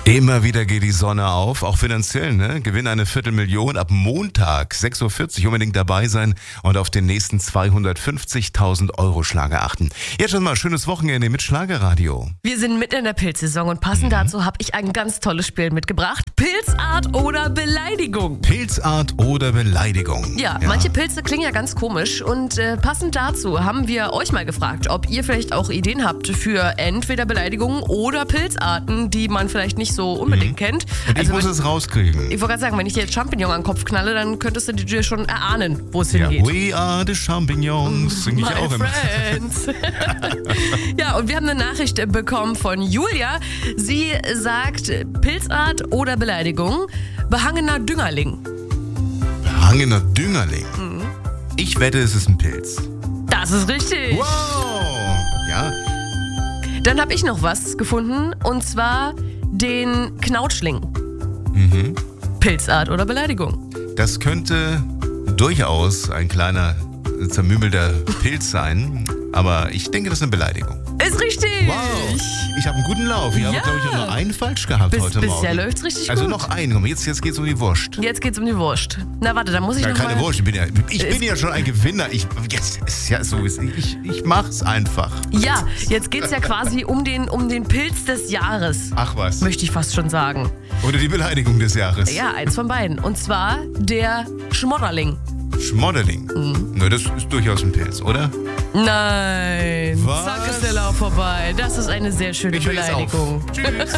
Immer wieder geht die Sonne auf, auch finanziell, ne? Gewinn eine Viertelmillion ab Montag, 6.40 Uhr unbedingt dabei sein und auf den nächsten 250.000 Euro Schlager achten. Jetzt schon mal schönes Wochenende mit Schlagerradio. Wir sind mitten in der Pilzsaison und passend dazu habe ich ein ganz tolles Spiel mitgebracht. Pilzart oder Beleidigung. Pilzart oder Beleidigung. Ja, manche Pilze klingen ja ganz komisch und passend dazu haben wir euch mal gefragt, ob ihr vielleicht auch Ideen habt für entweder Beleidigungen oder Pilzarten, die man vielleicht nicht so unbedingt kennt. Und ich muss es rauskriegen. Ich wollte gerade sagen, wenn ich dir jetzt Champignon an den Kopf knalle, dann könntest du dir schon erahnen, wo es hingeht. We are the Champignons, singe ich auch immer. Friends. Ja, und wir haben eine Nachricht bekommen von Julia. Sie sagt, Pilzart oder Beleidigung, behangener Düngerling. Behangener Düngerling? Ich wette, es ist ein Pilz. Das ist richtig. Wow! Ja. Dann habe ich noch was gefunden, und zwar den Knautschling. Pilzart oder Beleidigung? Das könnte durchaus ein kleiner, zermümelter Pilz sein, aber ich denke, das ist eine Beleidigung. Ist richtig. Wow, ich habe einen guten Lauf. Ich habe, glaube ich, noch einen falsch gehabt heute Morgen. Bisher läuft's richtig also gut. noch einen. Komm, jetzt geht's um die Wurst. Jetzt geht's um die Wurst. Na warte, dann muss ich Ja, noch keine mal... Wurst, ich bin ja schon ein Gewinner. Jetzt ist ja so, ich mach's einfach. Ja, jetzt geht's ja quasi um den Pilz des Jahres. Ach was. Möchte ich fast schon sagen. Oder die Beleidigung des Jahres. Ja, eins von beiden. Und zwar der Schmodderling. Schmodderling. Na, das ist durchaus ein Pilz, oder? Nein. Was? Zack ist der Lauf vorbei. Das ist eine sehr schöne Ich höre jetzt auf. Beleidigung. Tschüss.